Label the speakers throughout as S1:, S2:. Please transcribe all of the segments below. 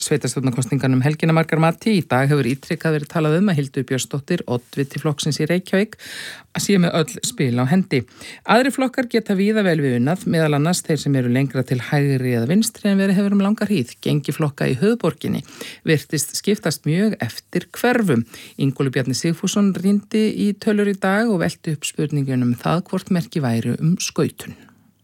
S1: Sveitarstjórnarkosningan helgina margar mati. Í dag hefur ítrekkað verið talað að Hildur Björnsdóttir, oddviti flokksins í Reykjavík, að sé með öll spil á hendi. Aðri flokkar geta víða vel við unnað, meðal annars þeir sem eru lengra til hægri eða vinstri en verið hefur langar hríð. Gengi flokka í höfuðborginni virtist skiptast mjög eftir hverfum. Ingólfur Bjarni Sigfússon rýndi í tölur í dag og velti upp spurningunum það hvort merki væri skautun.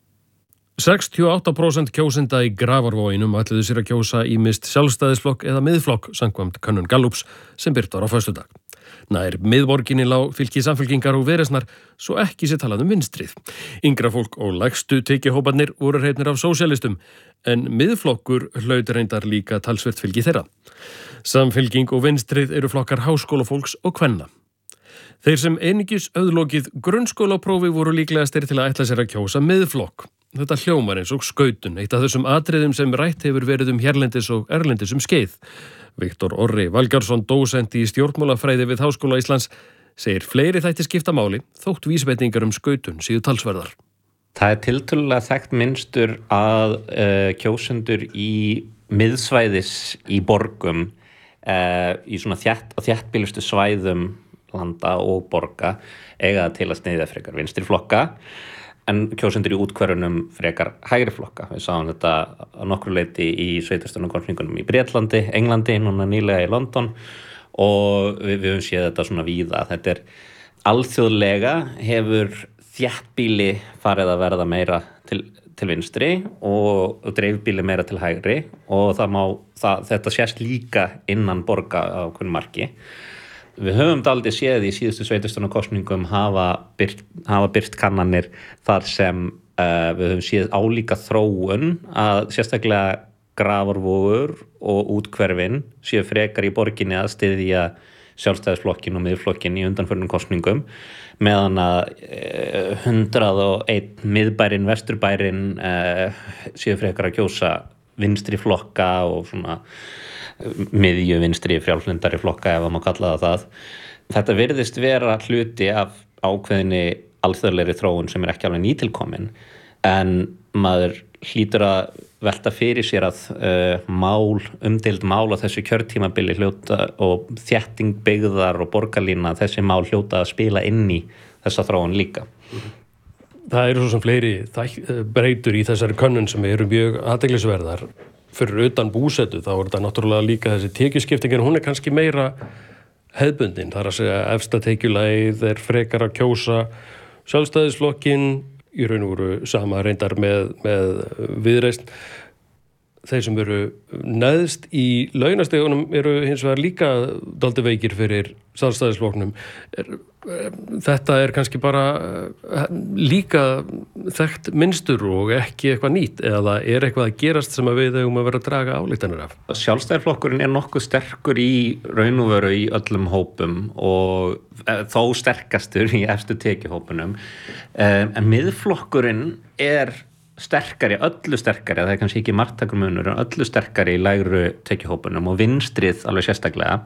S2: 68% kjósenda í Grafarvoginum ætluðu sér að kjósa ýmist sjálfstæðisflokk eða miðflokk samkvæmt könnun Gallups sem birt var á föstudag. Nær miðborginni lá fylki Samfylkingar og Viðreisnar svo ekki sé talað vinstrið. Yngra fólk og lægstu tekjuhóparnir voru hreinir af sósíalistum en miðflokkur hlaut reyndar líka talsvert fylgi þeirra. Samfylking og vinstrið eru flokkar háskólafólks og kvenna. Þeir sem einungis auðlokið grunnskólaprófi voru líklegastir til að ætla sér að kjósa miðflokk. Þetta hljómar eins og skautun, eitt af þessum atriðum sem rætt hefur verið hérlendis og erlendis skeið. Viktor Orri Valgarðsson, dósent í stjórnmálafræði við Háskóla Íslands, segir fleiri þætti skipta máli þótt vísbendingar skautun séu talsverðar.
S3: Það er tiltölulega þekkt mynstur að kjósendur í miðsvæðis í borgum, í svona þéttbýlustu svæðum landa og borga, eiga til að sneiða frekar vinstri flokka, en kjósendur í útkverfunum frekar hægri flokka. Við sáum þetta á nokkru leyti í sveitarstjórnarkosningunum í Bretlandi, Englandi, núna nýlega í London og við höfum séð þetta svona víða. Þetta er alþjóðlega hefur þéttbýli farið að verða meira til vinstri og dreifbýli meira til hægri og þetta sést líka innan borga á hvernig marki. Við höfum dálítið séð í síðustu sveitarstjórnarkosningum hafa birt kannanir þar sem við höfum séð álíka þróun að sérstaklega Grafarvogur og útkverfin séu frekar í borginni að styðja sjálfstæðisflokkin og miðflokkin í undanförnum kosningum meðan að 101 miðbærin, vesturbærin séu frekar að kjósa vinstri flokka og svona miðju vinstri frjálslyndari flokka ef maður kalla það. Þetta virðist vera hluti af ákveðinni alþjóðlegri þróun sem ekki alveg nýtilkomin en maður hlýtur að velta fyrir sér að umdeild mál á þessu kjörtímabili hljóta og þétting byggðar og borgarlína þessi mál hljóta að spila inn í þessa þróun líka.
S2: Það eru svo sem fleiri breytur í þessari könnun sem eru mjög athyglisverðar. Fyrir utan búsetu þá er þetta náttúrulega líka þessi tekjuskiptingin, hún er kannski meira hefðbundin. Það er að segja efsta tekjulægð er frekar að kjósa sjálfstæðisflokkin, í raun og veru sama reyndar með Viðreisn. Þeir sem eru neðst í launastegunum eru hins vegar líka dálítið veikir fyrir sjálfstæðisflokknum. Þetta er kannski bara líka þekkt mynstur og ekki eitthvað nýtt eða er eitthvað að gerast sem við eigum að vera að draga ályktanir af.
S3: Sjálfstæðisflokkurinn er nokkuð sterkur í raun og veru í öllum hópum og þó sterkastur í efstu tekjuhópunum. En miðflokkurinn er sterkari, öllu sterkari, það er kannski ekki margtakur munur, en öllu sterkari í lægru tekjuhópunum og vinstrið alveg sérstaklega.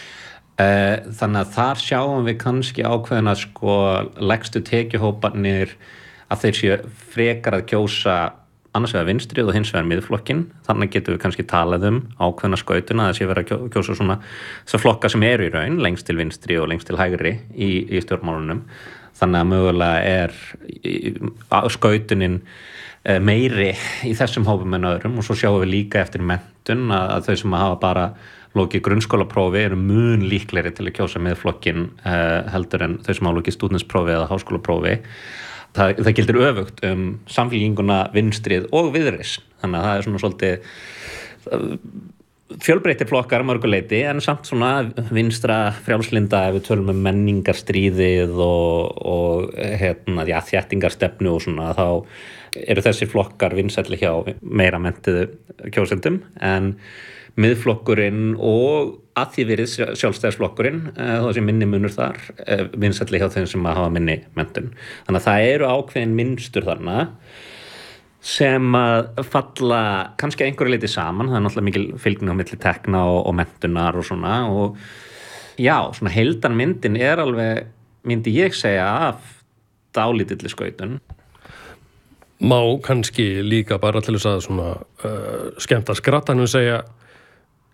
S3: Þannig að þar sjáum við kannski ákveðina lægstu tekjuhóparnir að þeir séu frekar að kjósa annars vegar vinstrið og hins vegar miðflokkin. Þannig getum við kannski talað ákveðina skautuna að það sé vera að kjósa svona þessar flokka sem eru í raun, lengst til vinstri og lengst til hægri í stjórnmálunum. Þannig að mögulega skautunin meiri í þessum hópum en öðrum og svo sjáum við líka eftir menntun að þau sem hafa bara lokið grunnskólaprófi eru mun líklegri til að kjósa miðflokkin heldur en þau sem hafa lokið stúdentsprófi eða háskólaprófi. Það gildir öfugt samfylkinguna, vinstrið og Viðreisn. Þannig að það er svona svolítið fjölbreyttir flokkar mörguleyti en samt svona vinstra frjálslynda ef við tölum menningarstríðið og þéttingarstefnu og svona þá eru þessir flokkar vinsælli hjá meira menntuðu kjósendum en miðflokkurinn og að því verið sjálfstæðisflokkurinn þá sé minni munur þar vinsælli hjá þeim sem hafa minni menntun. Þannig að það eru ákveðin mynstur þarna sem að falla kannski einhverju leyti saman. Það er náttúrulega mikil fylgni á milli tekna og menntunar og svona og já, svona heildarmyndin er alveg, myndi ég segja, af dálítilli skautun.
S2: Má kannski líka bara til þess að svona skemmta skrattanum segja